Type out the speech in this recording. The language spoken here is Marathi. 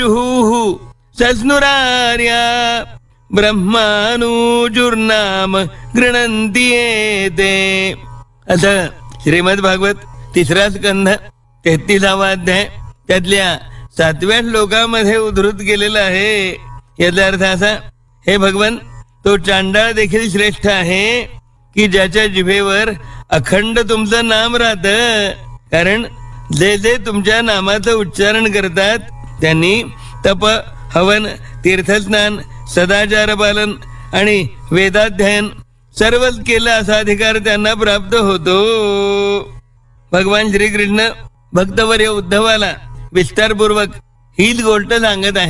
सस्नुरार्या ब्रह्मानुजुर्नाम गृणन्ति एते. आता श्रीमद भागवत 3रा स्कंध 33वा अध्याय त्यातल्या 7व्या श्लोकामध्ये उद्धृत केलेला आहे. याचा अर्थ असा, हे भगवान, तो चांडाळ देखील श्रेष्ठ आहे की ज्याच्या जिभेवर अखंड तुमचं नाम राहतं. कारण जे जे तुमच्या नामाचं उच्चारण करतात त्यांनी तप, हवन, तीर्थस्नान, सदाचार पालन आणि वेदाध्ययन सर्वच केलं असा अधिकार त्यांना प्राप्त होतो. भगवान श्रीकृष्ण भक्तवर्य उद्धवाला विस्तारपूर्वक हीच गोष्ट सांगत आहे.